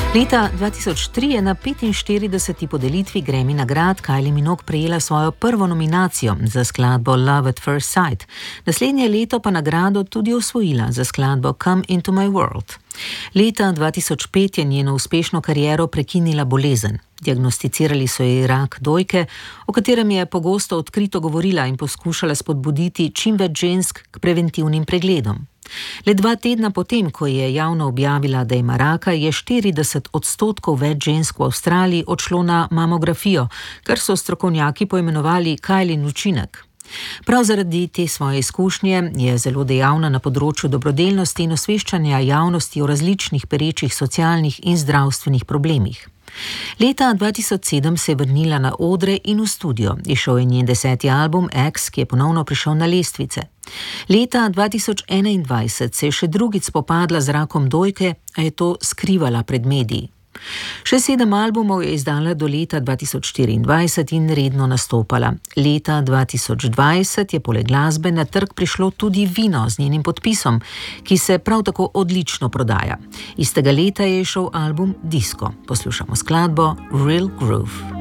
Leta 2003 je na 45. podelitvi Grammy nagrad Kylie Minogue prejela svojo prvo nominacijo za skladbo Love at First Sight. Naslednje leto pa nagrado tudi osvojila za skladbo Come Into My World. Leta 2005 je njeno uspešno kariero prekinila bolezen. Diagnosticirali so ji rak dojke, o katerem je pogosto odkrito govorila in poskušala spodbuditi čim več žensk k preventivnim pregledom. Le 2 tedna potem, ko je javno objavila, da ima raka, je 40% več žensk v Avstraliji odšlo na mamografijo, kar so strokovnjaki poimenovali Kylin učinek. Prav zaradi te svoje izkušnje je zelo dejavna na področju dobrodelnosti in osveščanja javnosti o različnih perečih socialnih in zdravstvenih problemih. Leta 2007 se je vrnila na odre in v studio. Izšel je njen 10. album X, ki je ponovno prišel na lestvice. Leta 2021 se je še drugič spopadla z rakom dojke, a je to skrivala pred mediji. Še 7 albumov je izdala do leta 2024 in redno nastopala. Leta 2020 je poleg glasbe na trg prišlo tudi vino z njenim podpisom, ki se prav tako odlično prodaja. Istega leta je izšel album Disco. Poslušamo skladbo Real Groove.